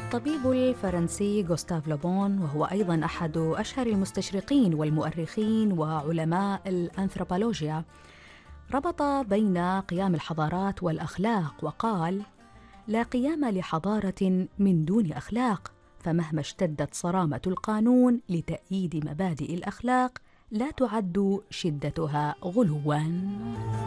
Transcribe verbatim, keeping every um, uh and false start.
الطبيب الفرنسي غوستاف لوبون، وهو أيضا أحد أشهر المستشرقين والمؤرخين وعلماء الأنثروبولوجيا، ربط بين قيام الحضارات والأخلاق وقال: لا قيام لحضارة من دون أخلاق، فمهما اشتدت صرامة القانون لتأييد مبادئ الأخلاق لا تعد شدتها غلواً.